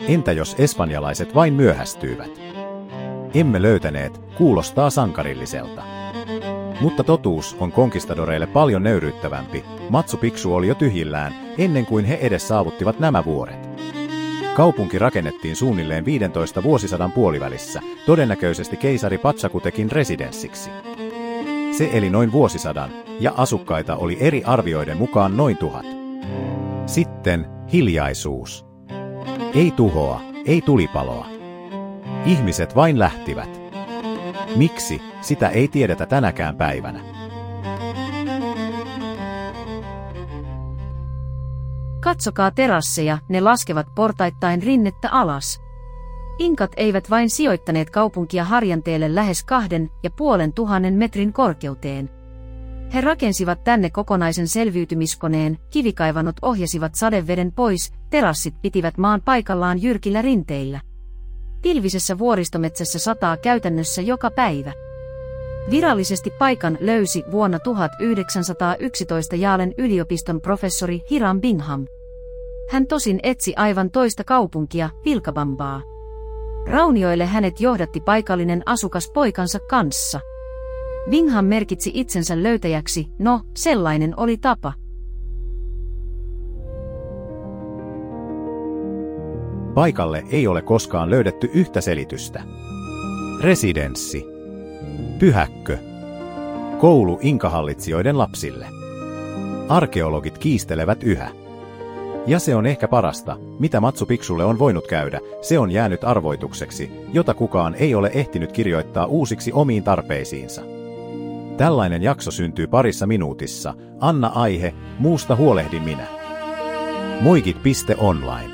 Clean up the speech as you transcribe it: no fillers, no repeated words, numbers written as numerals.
Entä jos espanjalaiset vain myöhästyivät? Emme löytäneet, kuulostaa sankarilliselta. Mutta totuus on konkistadoreille paljon nöyryyttävämpi. Machu Picchu oli jo tyhjillään, ennen kuin he edes saavuttivat nämä vuoret. Kaupunki rakennettiin suunnilleen 15 vuosisadan puolivälissä, todennäköisesti keisari Pachacutekin residenssiksi. Se eli noin vuosisadan, ja asukkaita oli eri arvioiden mukaan noin 1000. Sitten hiljaisuus. Ei tuhoa, ei tulipaloa. Ihmiset vain lähtivät. Miksi, sitä ei tiedetä tänäkään päivänä. Katsokaa terasseja, ne laskevat portaittain rinnettä alas. Inkat eivät vain sijoittaneet kaupunkia harjanteelle lähes 2500 metrin korkeuteen. He rakensivat tänne kokonaisen selviytymiskoneen, kivikaivanot ohjasivat sadeveden pois, terassit pitivät maan paikallaan jyrkillä rinteillä. Pilvisessä vuoristometsässä sataa käytännössä joka päivä. Virallisesti paikan löysi vuonna 1911 Yalen yliopiston professori Hiram Bingham. Hän tosin etsi aivan toista kaupunkia, Vilcabambaa. Raunioille hänet johdatti paikallinen asukas poikansa kanssa. Bingham merkitsi itsensä löytäjäksi, no, sellainen oli tapa. Paikalle ei ole koskaan löydetty yhtä selitystä. Residenssi. Pyhäkkö. Koulu inkahallitsijoiden lapsille. Arkeologit kiistelevät yhä. Ja se on ehkä parasta, mitä Machu Picchulle on voinut käydä, se on jäänyt arvoitukseksi, jota kukaan ei ole ehtinyt kirjoittaa uusiksi omiin tarpeisiinsa. Tällainen jakso syntyy parissa minuutissa. Anna aihe, muusta huolehdin minä. Muikit.online